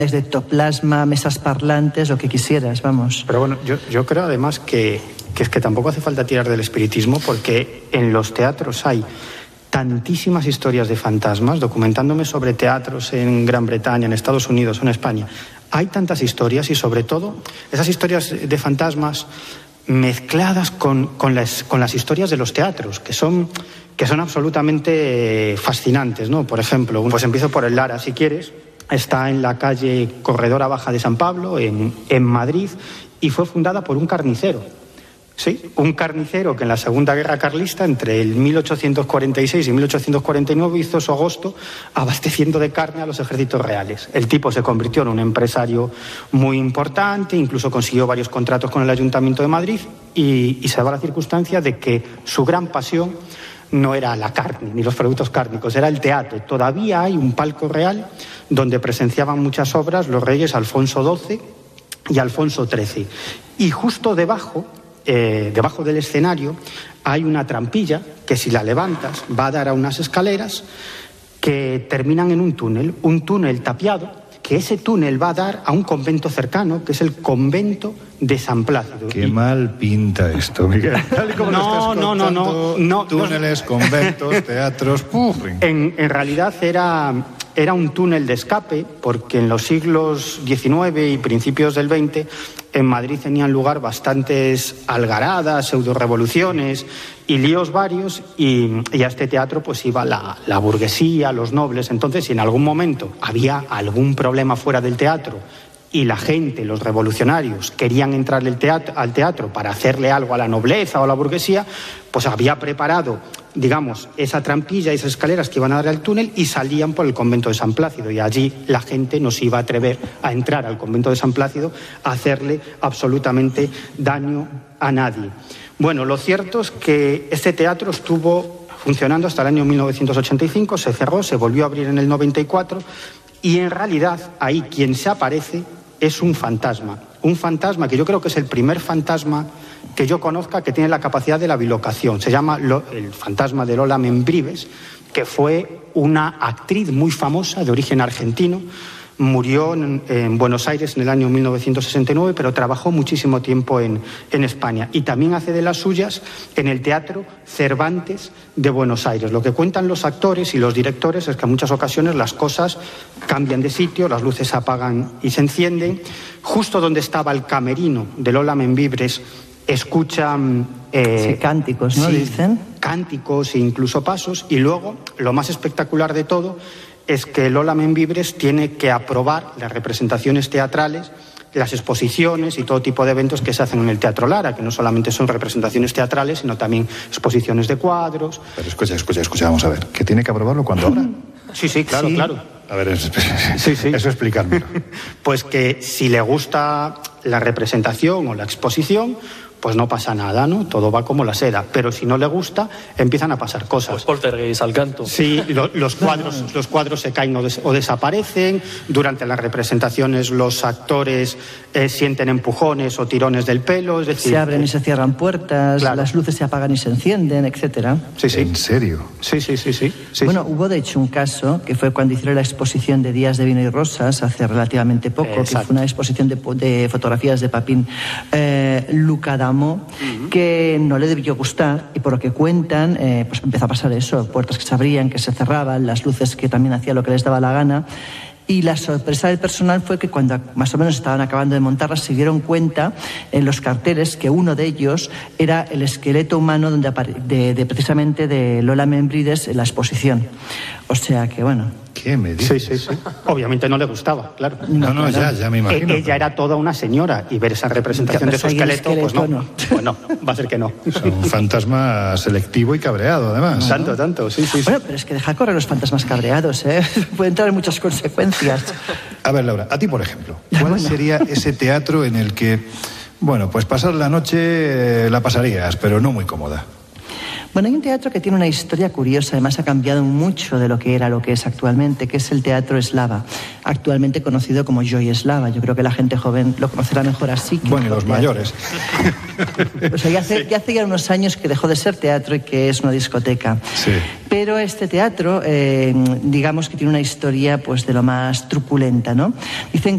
de ectoplasma, mesas parlantes, lo que quisieras, vamos. Pero bueno, yo creo además que es que tampoco hace falta tirar del espiritismo, porque en los teatros hay tantísimas historias de fantasmas. Documentándome sobre teatros en Gran Bretaña, en Estados Unidos o en España, hay tantas historias, y sobre todo esas historias de fantasmas mezcladas con las historias de los teatros, que son absolutamente fascinantes, ¿no? Por ejemplo, pues empiezo por el Lara, si quieres. Está en la calle Corredora Baja de San Pablo, en Madrid, y fue fundada por un carnicero. Sí, un carnicero que en la Segunda Guerra Carlista, entre el 1846 y 1849, hizo su agosto abasteciendo de carne a los ejércitos reales. El tipo se convirtió en un empresario muy importante, incluso consiguió varios contratos con el Ayuntamiento de Madrid, y se daba la circunstancia de que su gran pasión no era la carne ni los productos cárnicos, era el teatro. Todavía hay un palco real donde presenciaban muchas obras los reyes Alfonso XII y Alfonso XIII. Y justo debajo del escenario hay una trampilla que, si la levantas, va a dar a unas escaleras que terminan en un túnel tapiado, que ese túnel va a dar a un convento cercano, que es el convento de San Plácido. Qué mal pinta esto, Miguel. Tal y como lo estás contando, no. Túneles, conventos, teatros... En realidad era un túnel de escape, porque en los siglos XIX y principios del XX en Madrid tenían lugar bastantes algaradas, pseudo-revoluciones y líos varios, y a este teatro pues iba la burguesía, los nobles. Entonces, si en algún momento había algún problema fuera del teatro y la gente, los revolucionarios, querían entrar al teatro para hacerle algo a la nobleza o a la burguesía, pues había preparado, digamos, esa trampilla y esas escaleras que iban a dar al túnel, y salían por el convento de San Plácido, y allí la gente no se iba a atrever a entrar al convento de San Plácido a hacerle absolutamente daño a nadie. Bueno, lo cierto es que este teatro estuvo funcionando hasta el año 1985, se cerró, se volvió a abrir en el 94, y en realidad ahí quien se aparece es un fantasma que yo creo que es el primer fantasma que yo conozca que tiene la capacidad de la bilocación. Se llama el fantasma de Lola Membrives, que fue una actriz muy famosa de origen argentino. Murió en Buenos Aires en el año 1969, pero trabajó muchísimo tiempo en España, y también hace de las suyas en el Teatro Cervantes de Buenos Aires. Lo que cuentan los actores y los directores es que en muchas ocasiones las cosas cambian de sitio, las luces se apagan y se encienden. Justo donde estaba el camerino de Lola Membrives escuchan cánticos, ¿no? Sí, dicen. Cánticos e incluso pasos. Y luego, lo más espectacular de todo es que Lola Membrives tiene que aprobar las representaciones teatrales, las exposiciones y todo tipo de eventos que se hacen en el Teatro Lara, que no solamente son representaciones teatrales, sino también exposiciones de cuadros. Pero escucha, vamos a ver, ¿que tiene que aprobarlo cuando abra? Sí, claro. A ver, Sí. Eso explicármelo. Pues que si le gusta la representación o la exposición, pues no pasa nada, ¿no? Todo va como la seda. Pero si no le gusta, empiezan a pasar cosas. Pues poltergeist al canto. Sí, los cuadros se caen o desaparecen. Durante las representaciones los actores sienten empujones o tirones del pelo. Es decir, se abren y se cierran puertas, claro. Las luces se apagan y se encienden, etcétera. Sí. ¿En serio? Sí. Bueno, hubo de hecho un caso que fue cuando hicieron la exposición de Días de Vino y Rosas hace relativamente poco, que fue una exposición de fotografías de Papín Lucadamo, que no le debió gustar, y por lo que cuentan, pues empezó a pasar eso, puertas que se abrían, que se cerraban, las luces que también hacían lo que les daba la gana. Y la sorpresa del personal fue que cuando más o menos estaban acabando de montarlas, se dieron cuenta en los carteles que uno de ellos era el esqueleto humano precisamente de Lola Membrives en la exposición. O sea que, bueno... ¿Qué me dices? Sí. Obviamente no le gustaba, claro. No, ya me imagino. Ella era toda una señora, y ver esa representación de su esqueleto, pues no. Bueno, va a ser que no. Un fantasma selectivo y cabreado, además. Tanto, sí. Bueno, pero es que deja correr los fantasmas cabreados, ¿eh? Pueden traer muchas consecuencias. A ver, Laura, a ti, por ejemplo, ¿cuál sería ese teatro en el que, bueno, pues pasar la noche la pasarías, pero no muy cómoda? Bueno, hay un teatro que tiene una historia curiosa, además ha cambiado mucho de lo que era lo que es actualmente, que es el Teatro Eslava, actualmente conocido como Joy Eslava. Yo creo que la gente joven lo conocerá mejor así. Bueno, y los mayores. O sea, ya hace ya unos años que dejó de ser teatro y que es una discoteca. Sí. Pero este teatro, digamos que tiene una historia pues de lo más truculenta, ¿no? Dicen